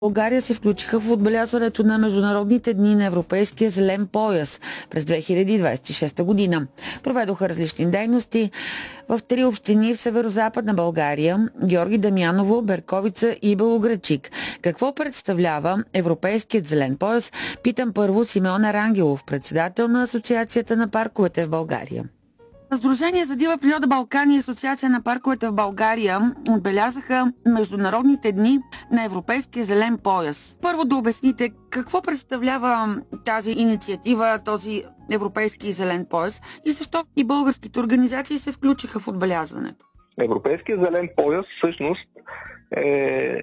България се включиха в отбелязването на Международните дни на Европейския зелен пояс през 2026 година. Проведоха различни дейности в 3 общини в северо-западна България – Георги Дамяново, Берковица и Белоградчик. Какво представлява Европейският зелен пояс? Питам първо Симеон Арангелов, председател на Асоциацията на парковете в България. Сдружение за дива природа Балкани и Асоциация на парковете в България отбелязаха Международните дни на Европейския зелен пояс. Първо да обясните какво представлява тази инициатива, този Европейски зелен пояс и защо и българските организации се включиха в отбелязването. Европейския зелен пояс всъщност е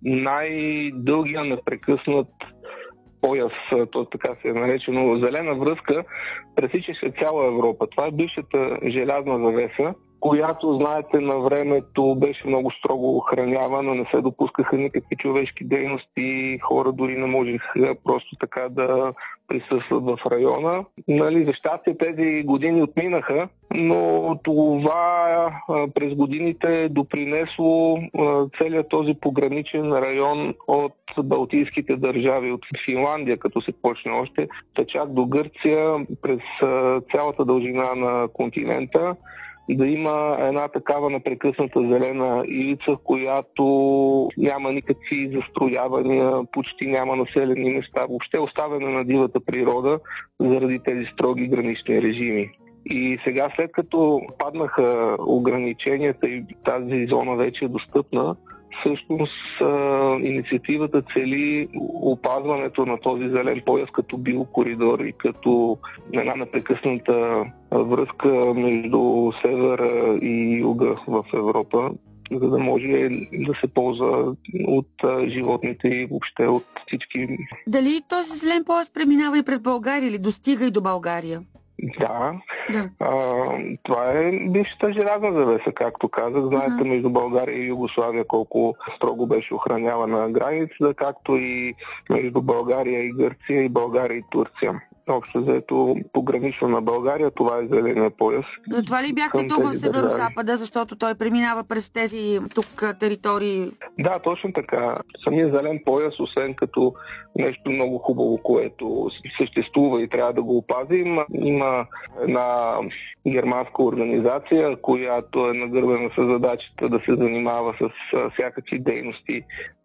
най-дългия непрекъснат пояс, т.е. така се е наречено зелена връзка, пресичаше цяла Европа. Това е бившата желязна завеса, която, знаете, на времето беше много строго охранявана, не се допускаха никакви човешки дейности, хора дори не можеха просто така да присъстват в района. За щастие тези години отминаха, но това през годините е допринесло целият този пограничен район от балтийските държави, от Финландия, като се почне още, чак до Гърция, през цялата дължина на континента, да има една такава непрекъсната зелена ивица, в която няма никакви застроявания, почти няма населени места, въобще оставена на дивата природа заради тези строги гранични режими. И сега, след като паднаха ограниченията и тази зона вече е достъпна, всъщност инициативата цели опазването на този зелен пояс като биокоридор и като една непрекъсната връзка между севера и юга в Европа, за да може да се ползва от животните и въобще от всички. Дали този зелен пояс преминава и през България или достига и до България? Да. Това е бившата желязна завеса, както казах. Знаете, между България и Югославия колко строго беше охранявана границата, както и между България и Гърция и България и Турция. Общо взето погранично на България, това е зеления пояс. Затова ли бяхте тук в Северо-Запада, защото той преминава през тези тук територии? Да, точно така. Самия зелен пояс, освен като нещо много хубаво, което съществува и трябва да го опазим, има една германска организация, която е нагърбена с задачата да се занимава с всякакви дейности,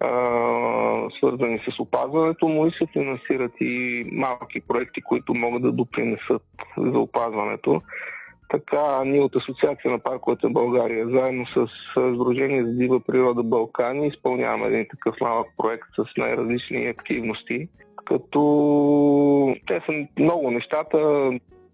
свързани с опазването му, и се финансират и малки проекти, които могат да допринесат за опазването. Така, ние от Асоциация на парковете в България, заедно с Сдружение за дива природа Балкани, изпълняваме един такъв малък проект с най-различни активности, като те са много нещата.